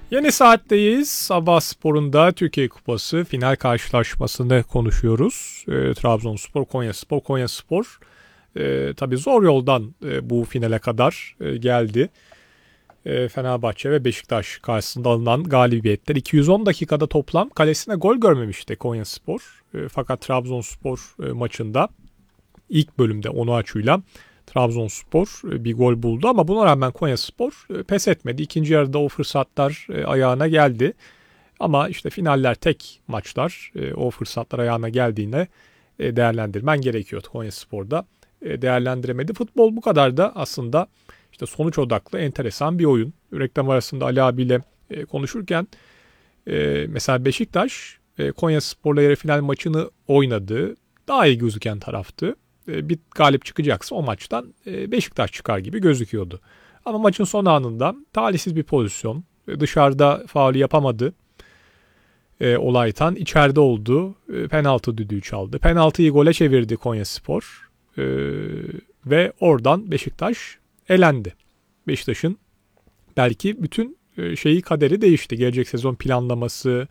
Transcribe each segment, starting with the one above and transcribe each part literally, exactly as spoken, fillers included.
Yeni saatteyiz. Sabah Spor'unda Türkiye Kupası final karşılaşmasını konuşuyoruz. E, Trabzonspor, Konyaspor, Konyaspor e, tabii zor yoldan e, bu finale kadar e, geldi. E, Fenerbahçe ve Beşiktaş karşısında alınan galibiyetler. iki yüz on dakikada toplam kalesine gol görmemişti Konyaspor. E, fakat Trabzonspor e, maçında ilk bölümde Onuachu'yla Trabzonspor bir gol buldu ama buna rağmen Konyaspor pes etmedi. İkinci yarıda o fırsatlar ayağına geldi. Ama işte finaller tek maçlar, o fırsatlar ayağına geldiğinde değerlendirmen gerekiyordu. Konyaspor'da değerlendiremedi. Futbol bu kadar da aslında işte sonuç odaklı enteresan bir oyun. Reklam arasında Ali abiyle konuşurken mesela Beşiktaş Konyaspor'la yarı final maçını oynadı. Daha iyi gözüken taraftı. Bir galip çıkacaksa o maçtan Beşiktaş çıkar gibi gözüküyordu. Ama maçın son anında talihsiz bir pozisyon. Dışarıda faul yapamadı. E, Olaytan içeride oldu. E, penaltı düdüğü çaldı. Penaltıyı gole çevirdi Konyaspor. E, ve oradan Beşiktaş elendi. Beşiktaş'ın belki bütün şeyi kaderi değişti. Gelecek sezon planlaması,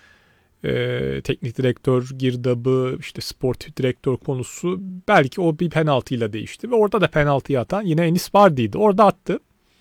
Ee, teknik direktör girdabı, işte sportif direktör konusu belki o bir penaltıyla değişti ve orada da penaltıyı atan yine Enis Bardi'ydi. Orada attı.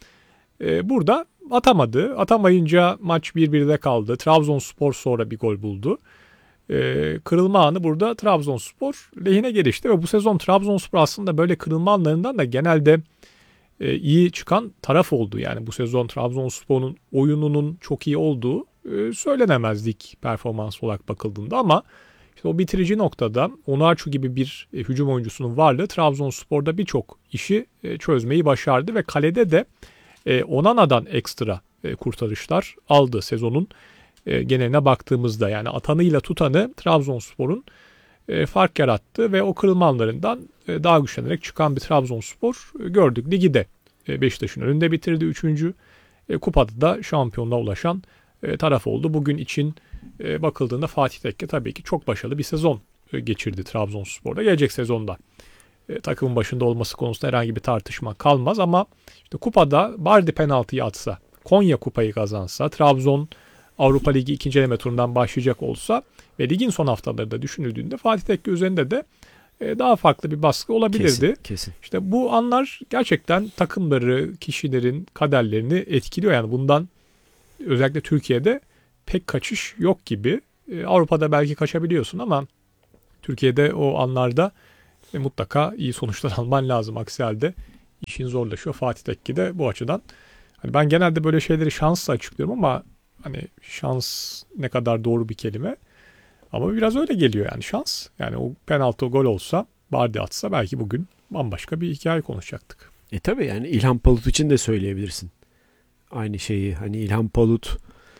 Ee, burada atamadı. Atamayınca maç bir birde kaldı. Trabzonspor sonra bir gol buldu. Ee, kırılma anı burada Trabzonspor lehine gelişti ve bu sezon Trabzonspor aslında böyle kırılma anlarından da genelde e, iyi çıkan taraf oldu. Yani bu sezon Trabzonspor'un oyununun çok iyi olduğu söylenemezdik performans olarak bakıldığında ama işte o bitirici noktada Onuachu gibi bir e, hücum oyuncusunun varlığı Trabzonspor'da birçok işi e, çözmeyi başardı ve kalede de e, Onana'dan ekstra e, kurtarışlar aldı sezonun e, geneline baktığımızda. Yani atanıyla tutanı Trabzonspor'un e, fark yarattı ve o kırılma anlarından e, daha güçlenerek çıkan bir Trabzonspor e, gördük. Ligi de e, Beşiktaş'ın önünde bitirdi üçüncü. E, kupada da şampiyonluğa ulaşan taraf oldu. Bugün için bakıldığında Fatih Tekke tabii ki çok başarılı bir sezon geçirdi Trabzonspor'da. Gelecek sezonda takımın başında olması konusunda herhangi bir tartışma kalmaz ama işte kupada Bardi penaltıyı atsa, Konya kupayı kazansa, Trabzon Avrupa Ligi ikinci eleme turundan başlayacak olsa ve ligin son haftaları da düşünüldüğünde Fatih Tekke üzerinde de daha farklı bir baskı olabilirdi. Kesin, kesin. İşte bu anlar gerçekten takımları, kişilerin kaderlerini etkiliyor. Yani bundan özellikle Türkiye'de pek kaçış yok gibi. Ee, Avrupa'da belki kaçabiliyorsun ama Türkiye'de o anlarda e, mutlaka iyi sonuçlar alman lazım. Aksi halde işin zorlaşıyor. Fatih Tekke de bu açıdan. Hani ben genelde böyle şeyleri şansla açıklıyorum ama hani şans ne kadar doğru bir kelime. Ama biraz öyle geliyor yani şans. Yani o penaltı gol olsa, Bardi atsa belki bugün bambaşka bir hikaye konuşacaktık. E tabii yani İlhan Palut için de söyleyebilirsin. Aynı şeyi hani İlhan Palut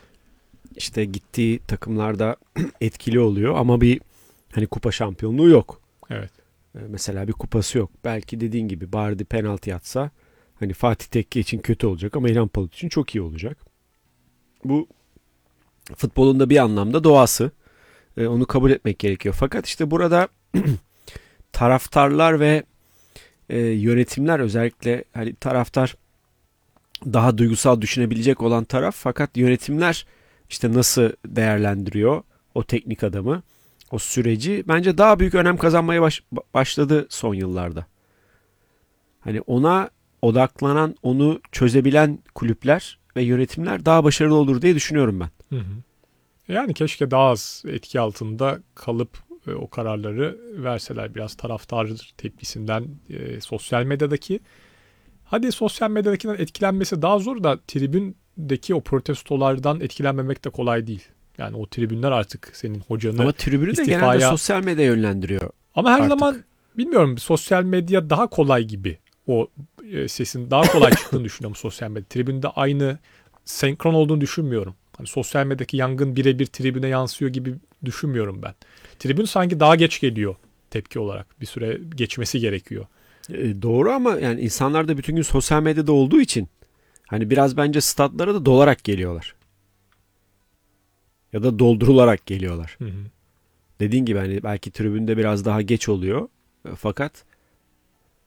işte gittiği takımlarda etkili oluyor ama bir hani kupa şampiyonluğu yok. Evet. Mesela bir kupası yok. Belki dediğin gibi Bardi penaltı atsa hani Fatih Tekke için kötü olacak ama İlhan Palut için çok iyi olacak. Bu futbolun da bir anlamda doğası. Onu kabul etmek gerekiyor. Fakat işte burada taraftarlar ve yönetimler özellikle hani taraftar daha duygusal düşünebilecek olan taraf fakat yönetimler işte nasıl değerlendiriyor o teknik adamı, o süreci bence daha büyük önem kazanmaya baş, başladı son yıllarda. Hani ona odaklanan, onu çözebilen kulüpler ve yönetimler daha başarılı olur diye düşünüyorum ben. Hı hı. Yani keşke daha az etki altında kalıp e, o kararları verseler, biraz taraftar tepkisinden, e, sosyal medyadaki. Hadi sosyal medyadakinden etkilenmesi daha zor da tribündeki o protestolardan etkilenmemek de kolay değil. Yani o tribünler artık senin hocanı Ama tribünü istifaya... de genelde sosyal medya yönlendiriyor. Ama her artık. zaman bilmiyorum, sosyal medya daha kolay gibi. O e, sesin daha kolay çıktığını düşünüyorum sosyal medya. Tribünde aynı senkron olduğunu düşünmüyorum. Hani sosyal medyadaki yangın birebir tribüne yansıyor gibi düşünmüyorum ben. Tribün sanki daha geç geliyor tepki olarak. Bir süre geçmesi gerekiyor. E, doğru ama yani insanlar da bütün gün sosyal medyada olduğu için hani biraz bence statlara da dolarak geliyorlar. Ya da doldurularak geliyorlar. Hı hı. Dediğin gibi hani belki tribünde biraz daha geç oluyor. E, fakat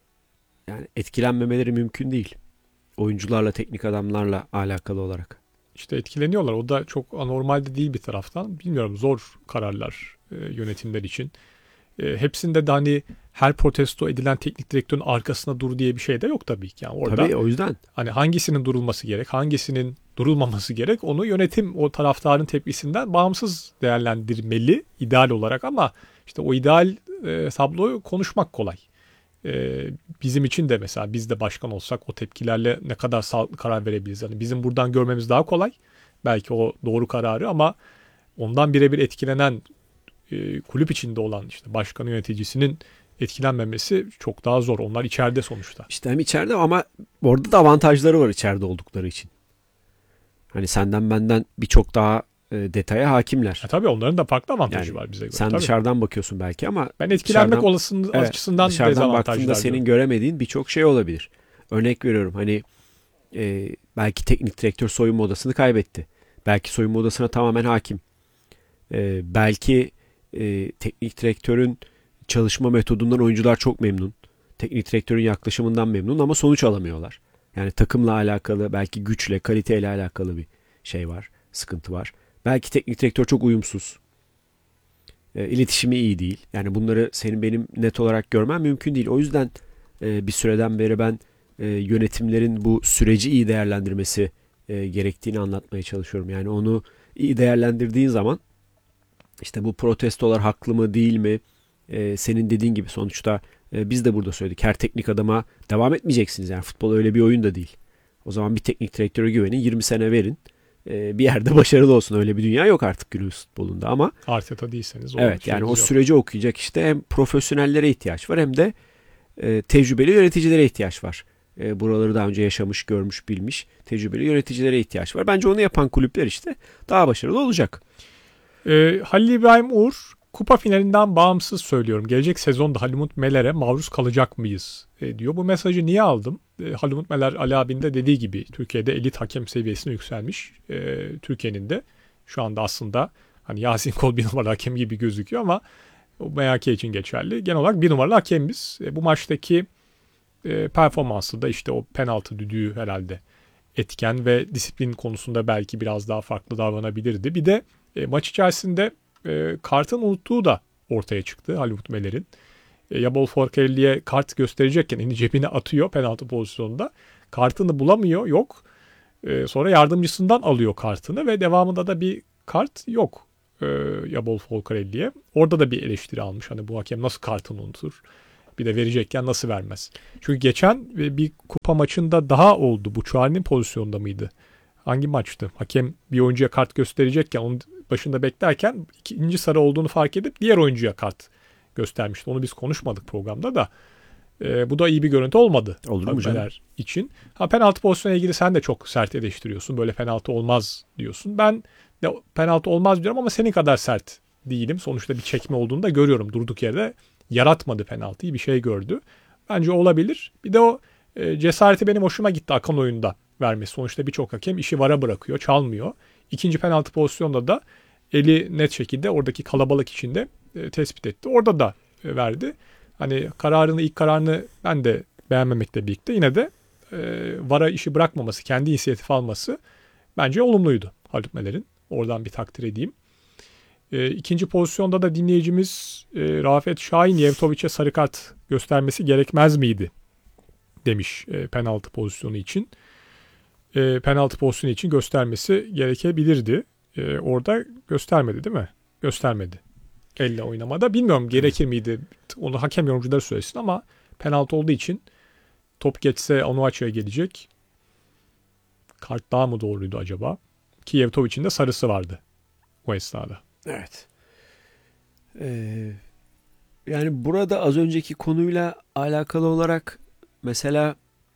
yani etkilenmemeleri mümkün değil. Oyuncularla, teknik adamlarla alakalı olarak. işte etkileniyorlar. O da çok anormal de değil bir taraftan. Bilmiyorum, zor kararlar e, yönetimler için. E, hepsinde de hani her protesto edilen teknik direktörün arkasına dur diye bir şey de yok tabii ki. Yani orada Tabii, o yüzden. hani hangisinin durulması gerek, hangisinin durulmaması gerek, onu yönetim o taraftarın tepkisinden bağımsız değerlendirmeli ideal olarak, ama işte o ideal e, tabloyu konuşmak kolay. E, bizim için de mesela biz de başkan olsak o tepkilerle ne kadar sağlıklı karar verebiliriz? Yani bizim buradan görmemiz daha kolay. Belki o doğru kararı, ama ondan birebir etkilenen e, kulüp içinde olan işte başkanı, yöneticisinin etkilenmemesi çok daha zor. Onlar içeride sonuçta. İşte hem içeride, ama orada da avantajları var içeride oldukları için. Hani senden benden birçok daha e, detaya hakimler. E tabii onların da farklı avantajı Yani var bize göre. sen Tabii. dışarıdan bakıyorsun belki, ama Ben etkilenmek dışarıdan, olasılığı evet, açısından dışarıdan dezavantajlar baktığında senin diyorum. göremediğin birçok şey olabilir. Örnek veriyorum, hani e, belki teknik direktör soyunma odasını kaybetti. Belki soyunma odasına tamamen hakim. E, belki e, teknik direktörün çalışma metodundan oyuncular çok memnun. Teknik direktörün yaklaşımından memnun, ama sonuç alamıyorlar. Yani takımla alakalı, belki güçle, kaliteyle alakalı bir şey var, sıkıntı var. Belki teknik direktör çok uyumsuz. E, iletişimi iyi değil. Yani bunları senin benim net olarak görmem mümkün değil. O yüzden e, bir süreden beri ben e, yönetimlerin bu süreci iyi değerlendirmesi e, gerektiğini anlatmaya çalışıyorum. Yani onu iyi değerlendirdiğin zaman işte bu protestolar haklı mı değil mi? E, senin dediğin gibi sonuçta e, biz de burada söyledik. Her teknik adama devam etmeyeceksiniz. Yani futbol öyle bir oyun da değil. O zaman bir teknik direktöre güvenin, yirmi sene verin. E, bir yerde başarılı olsun. Öyle bir dünya yok artık günümüz futbolunda, ama Arteta değilseniz o evet, yani o yok. süreci okuyacak işte hem profesyonellere ihtiyaç var, hem de e, tecrübeli yöneticilere ihtiyaç var. E, buraları daha önce yaşamış, görmüş, bilmiş tecrübeli yöneticilere ihtiyaç var. Bence onu yapan kulüpler işte daha başarılı olacak. Ee, Halil İbrahim Uğur, kupa finalinden bağımsız söylüyorum. Gelecek sezonda Halimut Meler'e maruz kalacak mıyız e, diyor. Bu mesajı niye aldım? E, Halimut Meler, Ali abinin de dediği gibi Türkiye'de elit hakem seviyesine yükselmiş. E, Türkiye'nin de şu anda aslında hani Yasin Kol bir numaralı hakem gibi gözüküyor, ama o M H K için geçerli. Genel olarak bir numaralı hakemimiz. E, bu maçtaki e, performansı da işte o penaltı düdüğü herhalde etken ve disiplin konusunda belki biraz daha farklı davranabilirdi. Bir de e, maç içerisinde e, kartın unuttuğu da ortaya çıktı Halimut Meler'in. E, Yabol Forkelli'ye kart gösterecekken elini cebine atıyor penaltı pozisyonunda. Kartını bulamıyor, yok. E, sonra yardımcısından alıyor kartını ve devamında da bir kart yok e, Yabol Forkelli'ye. Orada da bir eleştiri almış. Hani bu hakem nasıl kartını unutur? Bir de verecekken nasıl vermez? Çünkü geçen bir kupa maçında daha oldu. Bu Çuari'nin pozisyonda mıydı? Hangi maçtı? Hakem bir oyuncuya kart gösterecekken onun başında beklerken ikinci sarı olduğunu fark edip diğer oyuncuya kart göstermişti. Onu biz konuşmadık programda da. E, bu da iyi bir görüntü olmadı. Olur mu canım? için. Ha, penaltı pozisyonuna ilgili sen de çok sert eleştiriyorsun. Böyle penaltı olmaz diyorsun. Ben de penaltı olmaz diyorum, ama senin kadar sert değilim. Sonuçta bir çekme olduğunu da görüyorum. Durduk yerde yaratmadı penaltıyı. Bir şey gördü. Bence olabilir. Bir de o e, cesareti benim hoşuma gitti akan oyunda vermesi. Sonuçta birçok hakem işi vara bırakıyor, çalmıyor. İkinci penaltı pozisyonda da eli net şekilde oradaki kalabalık içinde e, tespit etti. Orada da e, verdi. Hani kararını, ilk kararını ben de beğenmemekle birlikte yine de e, vara işi bırakmaması, kendi inisiyatif alması bence olumluydu Halit Meler'in. Oradan bir takdir edeyim. E, ikinci pozisyonda da dinleyicimiz e, Rafet Şahin Yevtovic'e sarı kart göstermesi gerekmez miydi demiş e, penaltı pozisyonu için. E, penaltı pozisyonu için göstermesi gerekebilirdi. E, orada göstermedi değil mi? Göstermedi. Elle oynamada. Bilmiyorum gerekir miydi? Onu hakem yorumcuları söylesin, ama penaltı olduğu için top geçse Onuachu'ya gelecek. Kart daha mı doğruydu acaba? Ki Yevtovic'in de sarısı vardı o esnada. Evet. Ee, yani burada az önceki konuyla alakalı olarak mesela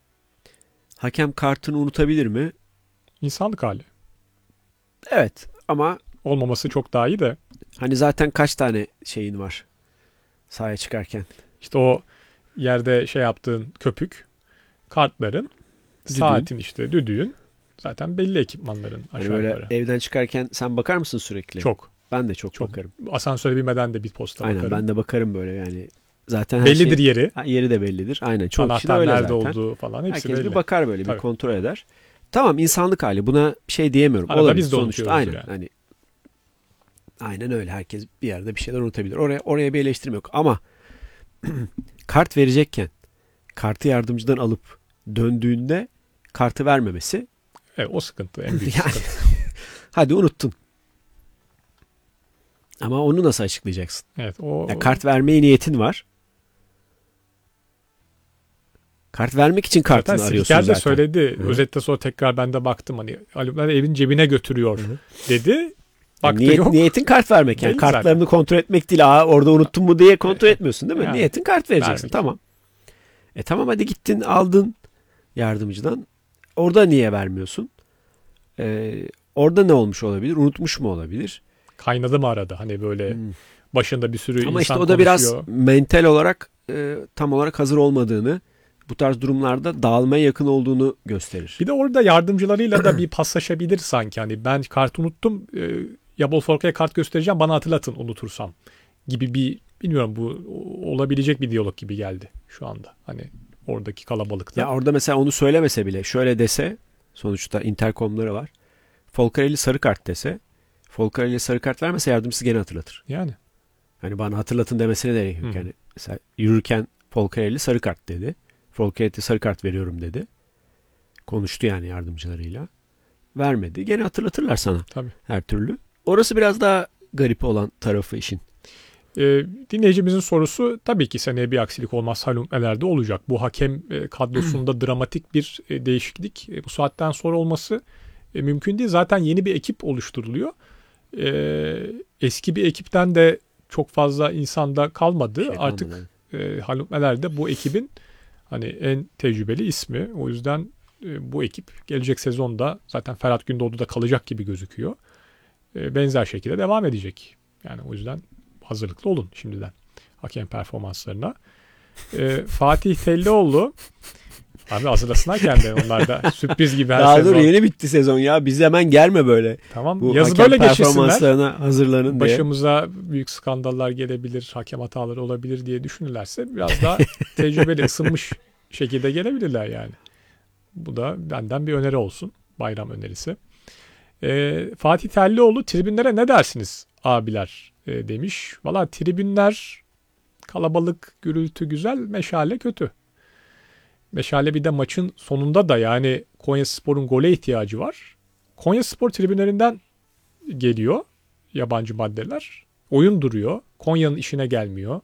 hakem kartını unutabilir mi? İnsanlık hali. Evet, ama Olmaması çok daha iyi de. hani zaten kaç tane şeyin var sahaya çıkarken? İşte o yerde şey yaptığın köpük, kartların, Düdüğün. saatin işte düdüğün zaten belli ekipmanların Hani aşağı böyle yukarı. evden çıkarken sen bakar mısın sürekli? Çok. Ben de çok, Çok. bakarım. Asansöre binmeden de bir posta Aynen, bakarım. ben de bakarım böyle yani. Zaten her Bellidir şey, yeri. Ha, yeri de bellidir. Aynen, çok kişi de Anahtar öyle nerede zaten. olduğu falan hepsi Herkes belli. bir bakar böyle, Tabii. bir kontrol eder. tamam insanlık hali. Buna şey diyemiyorum. Arada Olabilir biz de sonuçta. unutuyoruz Aynen. yani. Hani aynen öyle. Herkes bir yerde bir şeyler unutabilir. Oraya oraya bir eleştirim yok. Ama kart verecekken kartı yardımcıdan alıp döndüğünde kartı vermemesi. Evet, o sıkıntı. En büyük Yani, sıkıntı. hadi unuttun. Ama onu nasıl açıklayacaksın? Evet, o, Ya kart vermeye niyetin var. Kart vermek için kartını zaten arıyorsun Spiker de zaten. söyledi. Hı. Özette sonra tekrar ben de baktım. Hani alümler evin cebine götürüyor Hı. dedi. Yani Baktı niyet, yok. niyetin kart vermek. Yani Belli kartlarını zaten. kontrol etmek değil. Aa, orada unuttun mu diye kontrol etmiyorsun değil mi? Yani, niyetin kart vereceksin. vermek. Tamam. E tamam hadi gittin aldın yardımcıdan. Orada niye vermiyorsun? Ee, orada ne olmuş olabilir? Unutmuş mu olabilir? Kaynadı mı arada? Hani böyle Hmm. başında bir sürü Ama işte insan o da biraz konuşuyor. mental olarak e, tam olarak hazır olmadığını, bu tarz durumlarda dağılmaya yakın olduğunu gösterir. Bir de orada yardımcılarıyla da bir paslaşabilir sanki. Hani ben kart unuttum. E, Yabol Forka'ya kart göstereceğim. Bana hatırlatın unutursam. Gibi bir, bilmiyorum, bu olabilecek bir diyalog gibi geldi şu anda. Hani oradaki kalabalıkta. Ya orada mesela onu söylemese bile şöyle dese, sonuçta interkomları var. Folcarelli sarı kart dese, Folcarelli sarı kart vermese yardımcısı gene hatırlatır. Yani. Hani bana hatırlatın demesine de gerek yok. Hı. Yani mesela yürürken Folcarelli sarı kart dedi. Folcarelli sarı kart veriyorum dedi. Konuştu yani yardımcılarıyla. Vermedi. Gene hatırlatırlar sana. Tabii. Her türlü. Orası biraz daha garip olan tarafı işin. E, dinleyicimizin sorusu tabii ki seneye bir aksilik olmaz. Halukmeler'de olacak. Bu hakem e, kadrosunda dramatik bir e, değişiklik e, bu saatten sonra olması e, mümkün değil. Zaten yeni bir ekip oluşturuluyor. E, eski bir ekipten de çok fazla insanda kalmadı. Şey Artık kalmadı. e, Halukmeler de bu ekibin hani en tecrübeli ismi. O yüzden e, bu ekip gelecek sezonda zaten Ferhat Gündoğdu kalacak gibi gözüküyor. E, benzer şekilde devam edecek. Yani o yüzden hazırlıklı olun şimdiden hakem performanslarına. Ee, Fatih Tellioğlu abi hazırlasınlar kendini, onlar da sürpriz gibi her Daha sezon. dur yeni bitti sezon ya. Biz hemen gelme böyle. Tamam, Bu yazı hakem böyle geçirsinler. performanslarına hazırlanın diye. Başımıza büyük skandallar gelebilir, hakem hataları olabilir diye düşünürlerse biraz daha tecrübeli, ısınmış şekilde gelebilirler yani. Bu da benden bir öneri olsun. Bayram önerisi. Ee, Fatih Tellioğlu tribünlere ne dersiniz abiler e, demiş. Valla tribünler kalabalık, gürültü güzel, meşale kötü. Meşale bir de maçın sonunda da yani Konyaspor'un gole ihtiyacı var. Konyaspor tribünlerinden geliyor yabancı maddeler. Oyun duruyor. Konya'nın işine gelmiyor.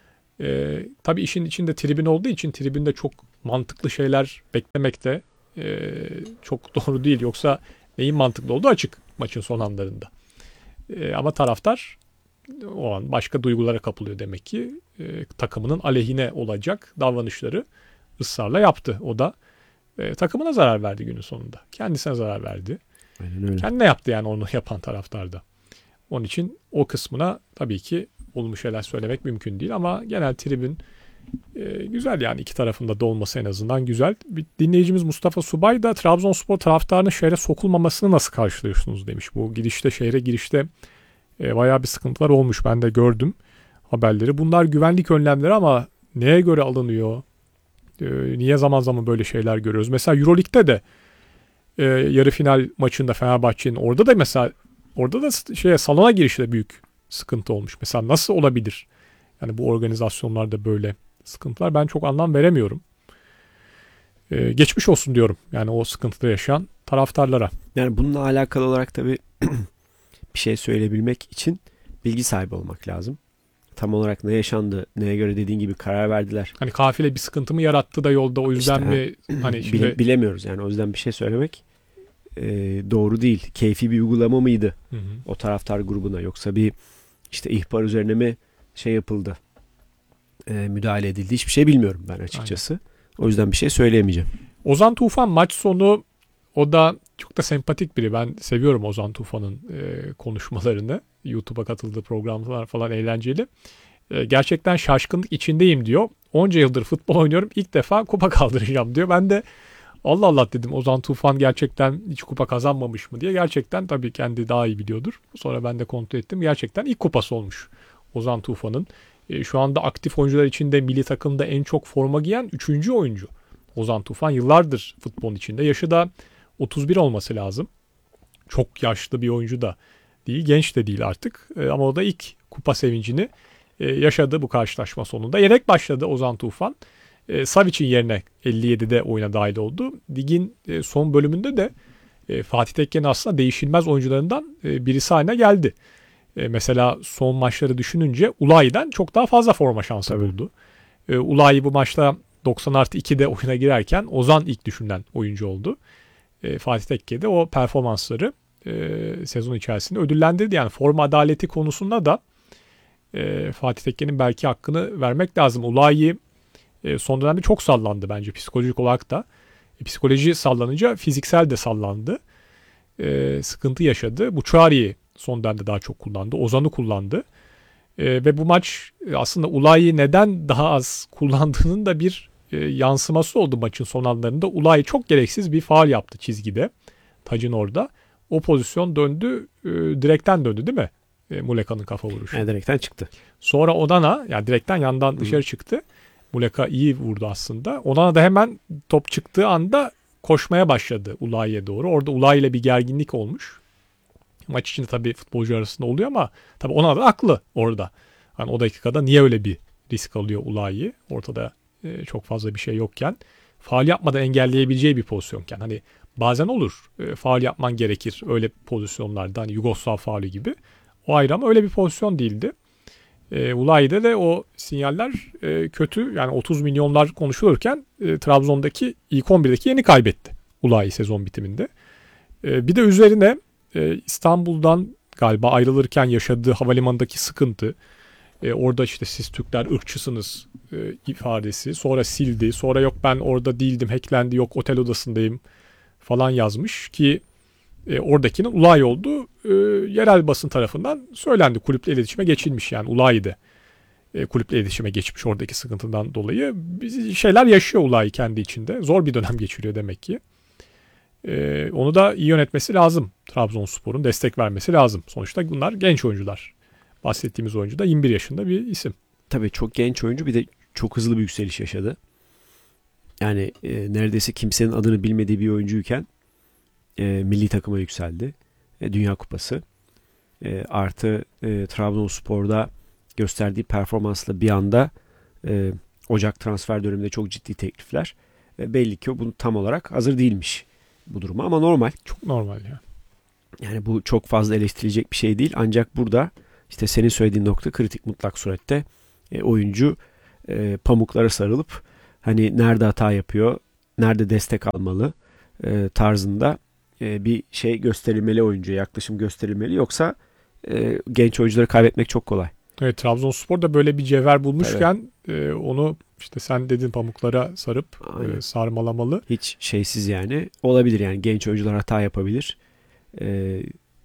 Ee, tabii işin içinde tribün olduğu için tribünde çok mantıklı şeyler beklemek de e, çok doğru değil. Yoksa neyin mantıklı olduğu açık maçın son anlarında. E, ama taraftar o an başka duygulara kapılıyor demek ki. E, takımının aleyhine olacak davranışları ısrarla yaptı. O da e, takımına zarar verdi günün sonunda. Kendisine zarar verdi. Aynen öyle. Kendine yaptı yani onu yapan taraftarda. Onun için o kısmına tabii ki olumlu şeyler söylemek mümkün değil ama genel tribün e, güzel yani, iki tarafında da olması en azından güzel. Bir dinleyicimiz Mustafa Subay da Trabzonspor taraftarının şehre sokulmamasını nasıl karşılıyorsunuz demiş. Bu girişte, şehre girişte e, bayağı bir sıkıntılar olmuş. Ben de gördüm haberleri. Bunlar güvenlik önlemleri ama neye göre alınıyor? E, niye zaman zaman böyle şeyler görüyoruz? Mesela Euroleague'de de e, yarı final maçında Fenerbahçe'nin orada da mesela orada da şeye, salona girişte büyük sıkıntı olmuş. Mesela nasıl olabilir? Yani bu organizasyonlarda böyle sıkıntılar, ben çok anlam veremiyorum. Ee, geçmiş olsun diyorum. Yani o sıkıntıda yaşayan taraftarlara. Yani bununla alakalı olarak tabii bir şey söyleyebilmek için bilgi sahibi olmak lazım. Tam olarak ne yaşandı, neye göre dediğin gibi karar verdiler. Hani kafile bir sıkıntı mı yarattı da yolda, o yüzden İşte, mi hani Bile- şimdi bilemiyoruz yani, o yüzden bir şey söylemek e, doğru değil. Keyfi bir uygulama mıydı Hı hı. o taraftar grubuna, yoksa bir işte ihbar üzerine mi şey yapıldı, e, müdahale edildi, hiçbir şey bilmiyorum ben açıkçası. O yüzden bir şey söyleyemeyeceğim. Ozan Tufan maç sonu, o da çok da sempatik biri. Ben seviyorum Ozan Tufan'ın e, konuşmalarını. YouTube'a katıldığı programlar falan eğlenceli. E, gerçekten şaşkınlık içindeyim diyor. Onca yıldır futbol oynuyorum. İlk defa kupa kaldıracağım diyor. Ben de Allah Allah dedim, Ozan Tufan gerçekten hiç kupa kazanmamış mı diye. Gerçekten tabii kendi daha iyi biliyordur. Sonra ben de kontrol ettim. Gerçekten ilk kupası olmuş Ozan Tufan'ın. E, şu anda aktif oyuncular içinde milli takımda en çok forma giyen üçüncü oyuncu. Ozan Tufan yıllardır futbolun içinde. Yaşı da otuz bir olması lazım. Çok yaşlı bir oyuncu da değil, genç de değil artık. E, ama o da ilk kupa sevincini e, yaşadı bu karşılaşma sonunda. Yedek başladı Ozan Tufan. E, Savic'in yerine elli yedide oyuna dahil oldu. Ligin e, son bölümünde de e, Fatih Tekke'nin aslında değişilmez oyuncularından e, birisi haline geldi. E, mesela son maçları düşününce Ulayi'den çok daha fazla forma şansı Tabii. buldu. E, Ulayi bu maçta doksan artı ikide oyuna girerken Ozan ilk düşünülen oyuncu oldu. E, Fatih Tekke de o performansları e, sezon içerisinde ödüllendirdi. Yani forma adaleti konusunda da e, Fatih Tekke'nin belki hakkını vermek lazım. Ulayi e, son dönemde çok sallandı bence psikolojik olarak da. E, psikoloji sallanınca fiziksel de sallandı. E, sıkıntı yaşadı. Buçuari'yi son dönemde daha çok kullandı. Ozan'ı kullandı. E, ve bu maç aslında Ulayi'yi neden daha az kullandığının da bir e, yansıması oldu maçın son anlarında. Ulayi çok gereksiz bir faul yaptı çizgide. Tacın orada. O pozisyon döndü. E, direkten döndü değil mi? E, Muleka'nın kafa vuruşu. Yani direkten çıktı. Sonra Onana yani direkten yandan Hı. dışarı çıktı. Muleka iyi vurdu aslında. Onana da hemen top çıktığı anda koşmaya başladı Ulayi'ye doğru. Orada Ulayi ile bir gerginlik olmuş. Maç içinde tabii futbolcu arasında oluyor ama tabii Onana da haklı orada. Hani o dakikada niye öyle bir risk alıyor Ulayi? Ortada e, çok fazla bir şey yokken. Faul yapmadan engelleyebileceği bir pozisyonken. Hani bazen olur. E, faul yapman gerekir öyle pozisyonlarda. Hani Yugoslav faulü gibi. O ayrı ama öyle bir pozisyon değildi. E, Ulayi'de de o sinyaller e, kötü. Yani otuz milyonlar konuşulurken e, Trabzon'daki ilk on birdeki yeni kaybetti Ulayi sezon bitiminde. E, bir de üzerine e, İstanbul'dan galiba ayrılırken yaşadığı havalimanındaki sıkıntı. E, orada işte siz Türkler ırkçısınız e, ifadesi. Sonra sildi. Sonra yok ben orada değildim, hacklendi, yok otel odasındayım falan yazmış ki e, oradakinin Ulayi olduğu e, yerel basın tarafından söylendi. Kulüple iletişime geçilmiş yani Ulayi de e, kulüple iletişime geçmiş oradaki sıkıntıdan dolayı. Bir şeyler yaşıyor Ulayi kendi içinde. Zor bir dönem geçiriyor demek ki. E, onu da iyi yönetmesi lazım. Trabzonspor'un destek vermesi lazım. Sonuçta bunlar genç oyuncular. Bahsettiğimiz oyuncu da yirmi bir yaşında bir isim. Tabii çok genç oyuncu, bir de çok hızlı bir yükseliş yaşadı. Yani e, neredeyse kimsenin adını bilmediği bir oyuncuyken e, milli takıma yükseldi. E, Dünya Kupası. E, artı e, Trabzonspor'da gösterdiği performansla bir anda e, Ocak transfer döneminde çok ciddi teklifler. E, belli ki o bunu tam olarak hazır değilmiş bu duruma ama normal. Çok normal ya. Yani bu çok fazla eleştirilecek bir şey değil. Ancak burada işte senin söylediğin nokta kritik, mutlak surette e, oyuncu e, pamuklara sarılıp hani nerede hata yapıyor, nerede destek almalı e, tarzında e, bir şey gösterilmeli oyuncuya, yaklaşım gösterilmeli. Yoksa e, genç oyuncuları kaybetmek çok kolay. Evet, Trabzonspor da böyle bir cevher bulmuşken e, onu işte sen dedin pamuklara sarıp e, sarmalamalı. Hiç şeysiz yani. Olabilir yani, genç oyuncular hata yapabilir. E,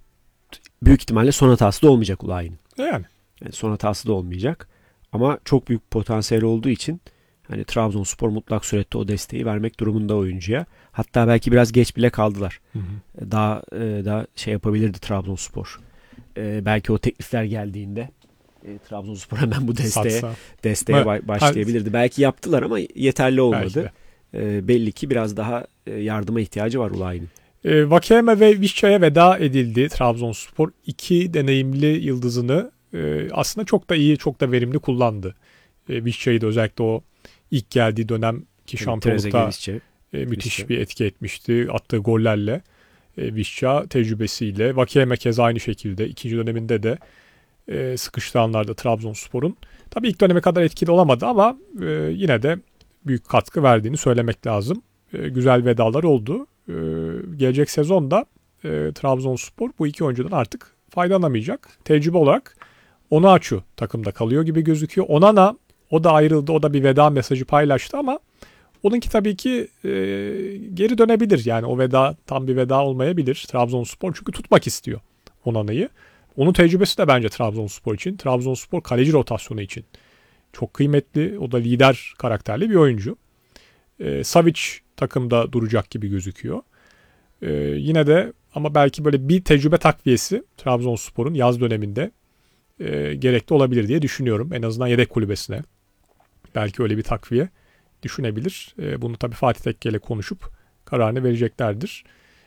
büyük ihtimalle son hatası da olmayacak Ulayi'nin. Yani. Yani son hatası da olmayacak. Ama çok büyük potansiyel olduğu için hani Trabzonspor mutlak surette o desteği vermek durumunda oyuncuya. Hatta belki biraz geç bile kaldılar. Hı hı. Daha daha şey yapabilirdi Trabzonspor. Ee, belki o teklifler geldiğinde e, Trabzonspor hemen bu desteğe Satsa. desteğe Ma- ba- başlayabilirdi. Belki yaptılar ama yeterli olmadı. Belki de. Ee, belli ki biraz daha e, yardıma ihtiyacı var Ulayi'nin. E, Vakeme ve Vişça'ya veda edildi Trabzonspor. İki deneyimli yıldızını e, aslında çok da iyi, çok da verimli kullandı. E, Vişça'yı da özellikle o ilk geldiği dönemki şampiyonlukta e, müthiş Vişça. bir etki etmişti. Attığı gollerle. E, Vişça tecrübesiyle. Vakeme keza aynı şekilde. İkinci döneminde de e, sıkıştığı anlarda Trabzonspor'un. Tabii ilk döneme kadar etkili olamadı ama e, yine de büyük katkı verdiğini söylemek lazım. E, güzel vedalar oldu. Ee, gelecek sezonda e, Trabzonspor bu iki oyuncudan artık faydalanamayacak. Tecrübe olarak Onaçu takımda kalıyor gibi gözüküyor. Onana o da ayrıldı. O da bir veda mesajı paylaştı ama onunki tabii ki e, geri dönebilir. Yani o veda tam bir veda olmayabilir. Trabzonspor çünkü tutmak istiyor Onana'yı. Onun tecrübesi de bence Trabzonspor için. Trabzonspor kaleci rotasyonu için çok kıymetli. O da lider karakterli bir oyuncu. E, Savic takımda duracak gibi gözüküyor. Ee, yine de ama belki böyle bir tecrübe takviyesi Trabzonspor'un yaz döneminde e, gerekli olabilir diye düşünüyorum. En azından yedek kulübesine. Belki öyle bir takviye düşünebilir. E, bunu tabii Fatih Tekke ile konuşup kararını vereceklerdir.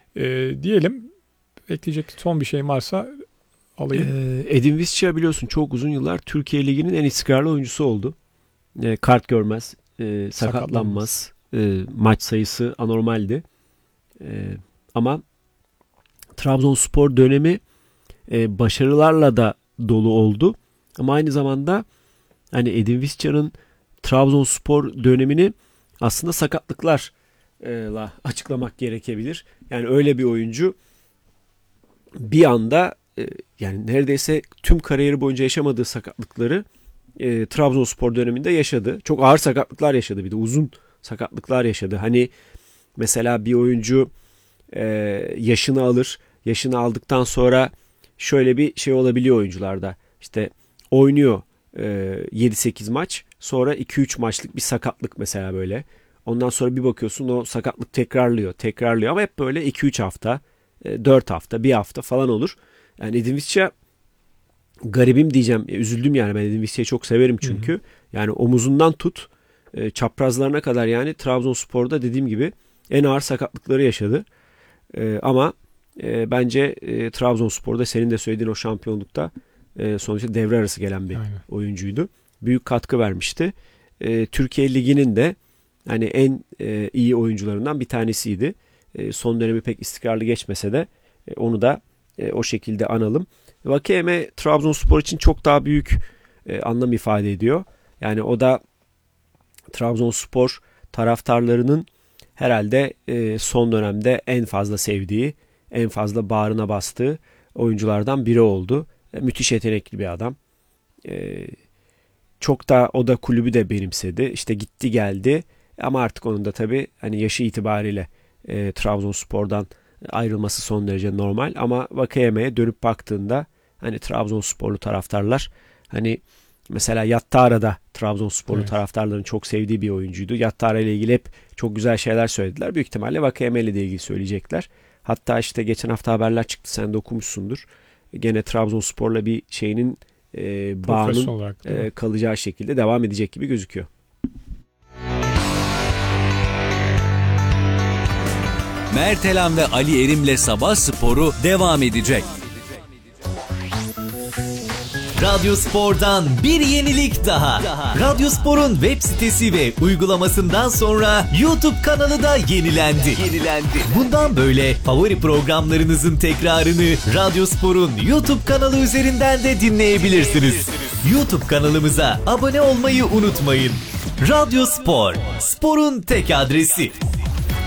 E, diyelim. Ekleyecek son bir şey varsa alayım. Ee, Edin Visca biliyorsun çok uzun yıllar Türkiye Ligi'nin en istikrarlı oyuncusu oldu. E, kart görmez, e, sakatlanmaz, e, maç sayısı anormaldi. E, ama Trabzonspor dönemi e, başarılarla da dolu oldu. Ama aynı zamanda hani Edin Visca'nın Trabzonspor dönemini aslında sakatlıklarla açıklamak gerekebilir. Yani öyle bir oyuncu bir anda e, yani neredeyse tüm kariyeri boyunca yaşamadığı sakatlıkları e, Trabzonspor döneminde yaşadı. Çok ağır sakatlıklar yaşadı, bir de uzun sakatlıklar yaşadı. Hani mesela bir oyuncu e, yaşını alır. Yaşını aldıktan sonra şöyle bir şey olabiliyor oyuncularda. İşte oynuyor e, yedi sekiz maç. Sonra iki üç maçlık bir sakatlık mesela böyle. Ondan sonra bir bakıyorsun o sakatlık tekrarlıyor. Tekrarlıyor ama hep böyle iki üç hafta, e, dört hafta, bir hafta falan olur. Yani Edin Visca garibim diyeceğim. E, üzüldüm yani, ben Edin Visca'yı çok severim çünkü. Hı hı. Yani omuzundan tut e, çaprazlarına kadar yani Trabzonspor'da dediğim gibi en ağır sakatlıkları yaşadı. E, ama e, bence e, Trabzonspor'da senin de söylediğin o şampiyonlukta e, sonuçta devre arası gelen bir Aynen. oyuncuydu. Büyük katkı vermişti. E, Türkiye Ligi'nin de hani en e, iyi oyuncularından bir tanesiydi. E, son dönemi pek istikrarlı geçmese de e, onu da e, o şekilde analım. Vakeme Trabzonspor için çok daha büyük e, anlam ifade ediyor. Yani o da Trabzonspor taraftarlarının herhalde e, son dönemde en fazla sevdiği, en fazla bağrına bastığı oyunculardan biri oldu. E, müthiş yetenekli bir adam. E, çok da o da kulübü de benimsedi. İşte gitti geldi ama artık onun da tabii hani yaşı itibariyle e, Trabzonspor'dan ayrılması son derece normal. Ama Vakayeme'ye dönüp baktığında hani Trabzonsporlu taraftarlar hani mesela Yattara'da Trabzonsporlu evet. taraftarların çok sevdiği bir oyuncuydu. Yattara ile ilgili hep çok güzel şeyler söylediler. Büyük ihtimalle Vakayeme ile de ilgili söyleyecekler. Hatta işte geçen hafta haberler çıktı, sen de okumuşsundur. Gene Trabzonspor'la bir şeyinin e, bağının olarak, e, kalacağı şekilde devam edecek gibi gözüküyor. Mertelen ve Ali Erim'le Sabah Sporu devam edecek. Radyo Spor'dan bir yenilik daha. Radyo Spor'un web sitesi ve uygulamasından sonra YouTube kanalı da yenilendi. Yenilendi. Bundan böyle favori programlarınızın tekrarını Radyo Spor'un YouTube kanalı üzerinden de dinleyebilirsiniz. YouTube kanalımıza abone olmayı unutmayın. Radyo Spor, sporun tek adresi.